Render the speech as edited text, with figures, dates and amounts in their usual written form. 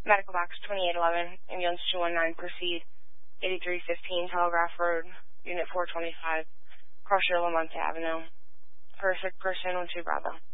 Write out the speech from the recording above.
Medical box 2811, ambulance 219, proceed 8315 Telegraph Road, Unit 425, Cross Lamont Avenue. For a sick person, 12 Bravo.